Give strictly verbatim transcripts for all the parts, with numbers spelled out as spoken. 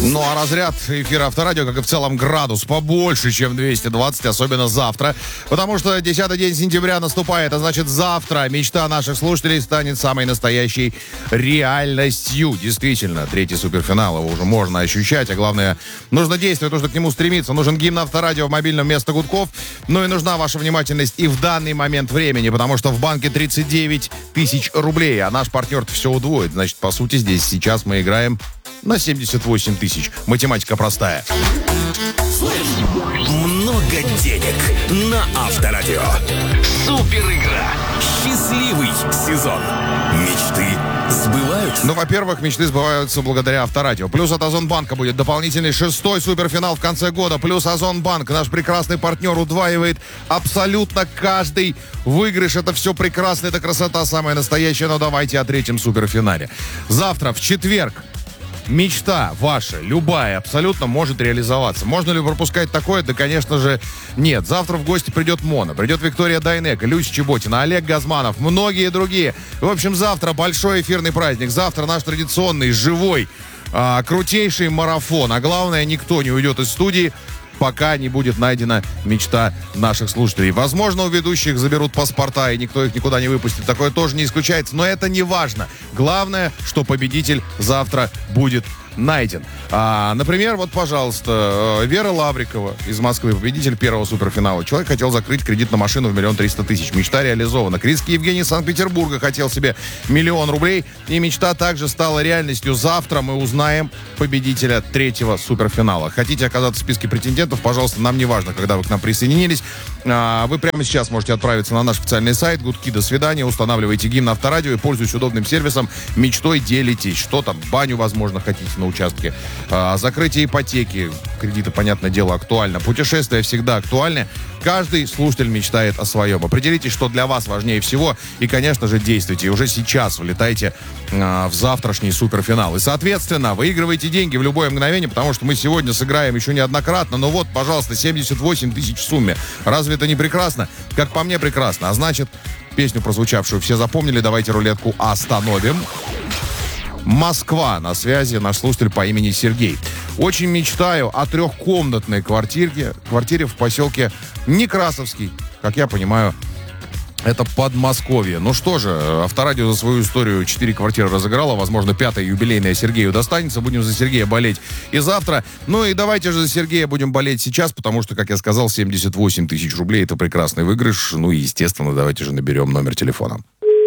Ну а разряд эфира Авторадио, как и в целом градус, побольше, чем двести двадцать, особенно завтра. Потому что десятый день сентября наступает, а значит завтра мечта наших слушателей станет самой настоящей реальностью. Действительно, третий суперфинал его уже можно ощущать, а главное, нужно действовать, нужно к нему стремиться. Нужен гимн Авторадио в мобильном вместо гудков. Ну и нужна ваша внимательность и в данный момент времени, потому что в банке тридцать девять тысяч рублей, а наш партнер все удвоит. Значит, по сути, здесь сейчас мы играем на семьдесят восемь тысяч. Математика простая. Много денег на Авторадио. Супер игра. Счастливый сезон. Мечты сбываются. Ну, во-первых, мечты сбываются благодаря Авторадио. Плюс от Озонбанка будет дополнительный шестой суперфинал в конце года. Плюс Озонбанк, наш прекрасный партнер, удваивает абсолютно каждый выигрыш. Это все прекрасно, это красота самая настоящая. Но давайте о третьем суперфинале. Завтра, в четверг, мечта ваша, любая, абсолютно может реализоваться. Можно ли пропускать такое? Да, конечно же, нет. Завтра в гости придет Мона, придет Виктория Дайнеко, Люся Чеботина, Олег Газманов, многие другие. В общем, завтра большой эфирный праздник. Завтра наш традиционный, живой, а, крутейший марафон. А главное, никто не уйдет из студии, пока не будет найдена мечта наших слушателей. Возможно, у ведущих заберут паспорта, и никто их никуда не выпустит. Такое тоже не исключается, но это не важно. Главное, что победитель завтра будет найден. А, например, вот, пожалуйста, Вера Лаврикова из Москвы, победитель первого суперфинала. Человек хотел закрыть кредит на машину в миллион триста тысяч. Мечта реализована. Критский Евгений из Санкт-Петербурга хотел себе миллион рублей. И мечта также стала реальностью. Завтра мы узнаем победителя третьего суперфинала. Хотите оказаться в списке претендентов, пожалуйста, нам не важно, когда вы к нам присоединились. А, вы прямо сейчас можете отправиться на наш официальный сайт. Гудки, до свидания. Устанавливайте гимн Авторадио и, пользуясь удобным сервисом, мечтой делитесь. Что там, баню, возможно, хотите на участке. А, закрытие ипотеки, кредиты, понятное дело, актуально. Путешествия всегда актуальны. Каждый слушатель мечтает о своем. Определитесь, что для вас важнее всего. И, конечно же, действуйте. И уже сейчас влетайте а, в завтрашний суперфинал. И, соответственно, выигрывайте деньги в любое мгновение, потому что мы сегодня сыграем еще неоднократно. Но вот, пожалуйста, семьдесят восемь тысяч в сумме. Разве это не прекрасно? Как по мне, прекрасно. А значит, песню, прозвучавшую, все запомнили. Давайте рулетку остановим. Москва на связи, наш слушатель по имени Сергей. Очень мечтаю о трехкомнатной квартирке, квартире в поселке Некрасовский. Как я понимаю, это Подмосковье. Ну что же, Авторадио за свою историю четыре квартиры разыграло. Возможно, пятая юбилейная Сергею достанется. Будем за Сергея болеть и завтра. Ну и давайте же за Сергея будем болеть сейчас, потому что, как я сказал, семьдесят восемь тысяч рублей — это прекрасный выигрыш. Ну и, естественно, давайте же наберем номер телефона.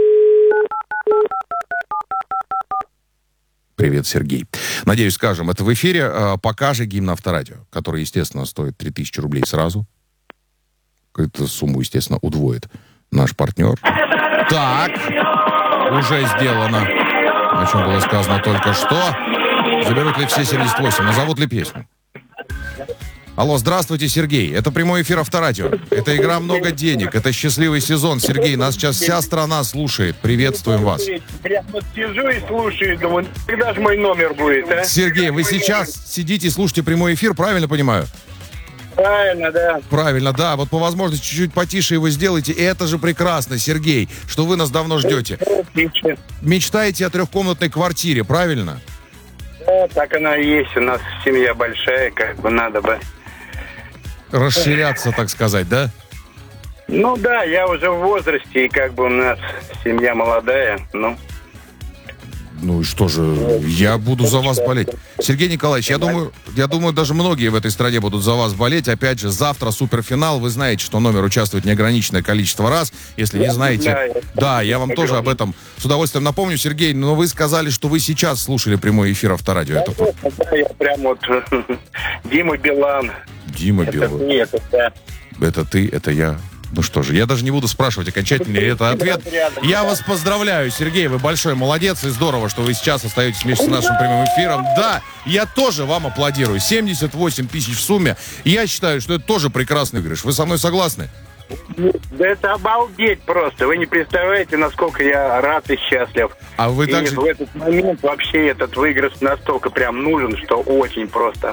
Привет, Сергей. Надеюсь, скажем, это в эфире. Пока же гимн Авторадио, который, естественно, стоит три тысячи рублей сразу. Эту сумму, естественно, удвоит наш партнер. Так, уже сделано. О чем было сказано только что. Заберут ли все семьдесят восемь? Назовут ли песню? Алло, здравствуйте, Сергей. Это прямой эфир Авторадио. Это игра «Много денег». Это счастливый сезон. Сергей, нас сейчас вся страна слушает. Приветствуем вас. Я вот сижу и слушаю, думаю, когда же мой номер будет, а? Сергей, вы сейчас сидите и слушаете прямой эфир, правильно понимаю? Правильно, да. Правильно, да. Вот по возможности чуть-чуть потише его сделайте. И это же прекрасно, Сергей, что вы нас давно ждете. Мечтаете о трехкомнатной квартире, правильно? Да, так она и есть. У нас семья большая, как бы надо бы... Расширяться, так сказать, да? Ну да, я уже в возрасте, и как бы у нас семья молодая, ну... Ну и что же, я буду за вас болеть. Сергей Николаевич, я думаю, я думаю, даже многие в этой стране будут за вас болеть. Опять же, завтра суперфинал. Вы знаете, что номер участвует неограниченное количество раз. Если не знаете, да, я вам тоже об этом с удовольствием напомню, Сергей. Но вы сказали, что вы сейчас слушали прямой эфир Авторадио. Да, это... да, я прям вот Дима Билан. Дима Билан. Нет, это... это ты, это я. Ну что же, я даже не буду спрашивать окончательно ли это ответ. Я вас поздравляю, Сергей, вы большой молодец, и здорово, что вы сейчас остаетесь вместе с нашим прямым эфиром. Да, я тоже вам аплодирую. семьдесят восемь тысяч в сумме. Я считаю, что это тоже прекрасный выигрыш. Вы со мной согласны? Да это обалдеть просто. Вы не представляете, насколько я рад и счастлив. А вы и также... в этот момент вообще этот выигрыш настолько прям нужен, что очень просто.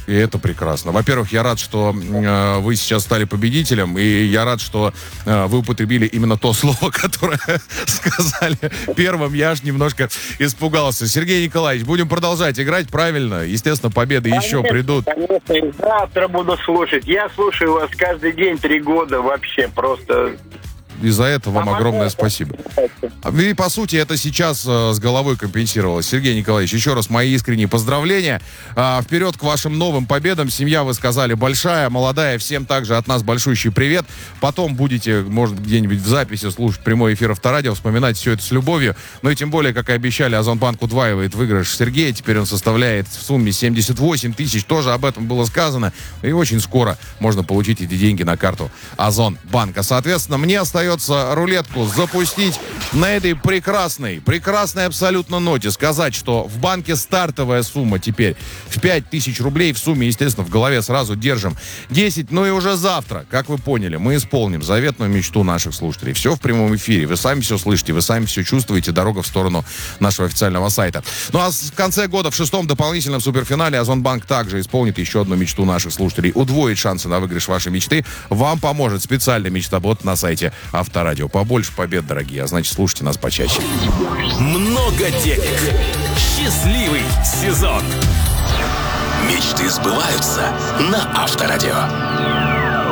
И это прекрасно. Во-первых, я рад, что э, вы сейчас стали победителем, и я рад, что э, вы употребили именно то слово, которое сказали первым. Я аж немножко испугался. Сергей Николаевич, будем продолжать играть правильно. Естественно, победы конечно, еще придут. Конечно, и завтра буду слушать. Я слушаю вас каждый день три года вообще просто... И за это вам огромное спасибо. И, по сути, это сейчас э, с головой компенсировалось. Сергей Николаевич, еще раз мои искренние поздравления. А, вперед к вашим новым победам. Семья, вы сказали, большая, молодая. Всем также от нас большущий привет. Потом будете, может, где-нибудь в записи слушать прямой эфир Авторадио, вспоминать все это с любовью. Ну и тем более, как и обещали, Озонбанк удваивает выигрыш Сергея. Теперь он составляет в сумме семьдесят восемь тысяч. Тоже об этом было сказано. И очень скоро можно получить эти деньги на карту Озонбанка. Соответственно, мне остается рулетку запустить на этой прекрасной, прекрасной абсолютно ноте. Сказать, что в банке стартовая сумма теперь в пять тысяч рублей. В сумме, естественно, в голове сразу держим десять. Ну и уже завтра, как вы поняли, мы исполним заветную мечту наших слушателей. Все в прямом эфире. Вы сами все слышите, вы сами все чувствуете. Дорога в сторону нашего официального сайта. Ну а в конце года, в шестом дополнительном суперфинале, Озонбанк также исполнит еще одну мечту наших слушателей. Удвоит шансы на выигрыш вашей мечты. Вам поможет специальный мечтобот на сайте Авторадио. Побольше побед, дорогие, а значит, слушайте нас почаще. Много денег. Счастливый сезон. Мечты сбываются на Авторадио.